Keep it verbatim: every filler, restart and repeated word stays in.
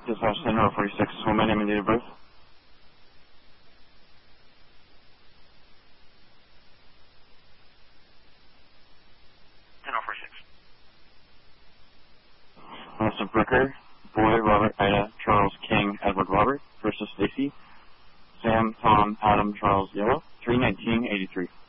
Dispatch Center forty-six, woman, name and date of birth. ten forty-six. Melissa Bricker, Boy, Robert, Ida, Charles, King, Edward, Robert, versus Stacy, Sam, Tom, Adam, Charles, Yellow, three nineteen eighty-three.